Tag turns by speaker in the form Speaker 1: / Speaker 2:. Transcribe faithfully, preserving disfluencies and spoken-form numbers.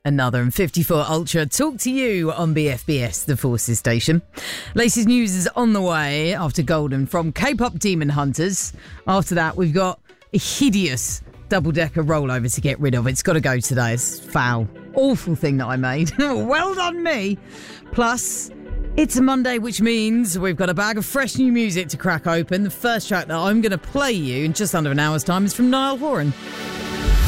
Speaker 1: another. And fifty-four Ultra talk to you on B F B S, the Forces station. Latest news is on the way after Golden from K-pop Demon Hunters. After that, we've got a hideous double-decker rollover to get rid of. It's got to go today. It's foul. Awful thing that I made. Well done, me. Plus, it's a Monday, which means we've got a bag of fresh new music to crack open. The first track that I'm going to play you in just under an hour's time is from Niall Horan.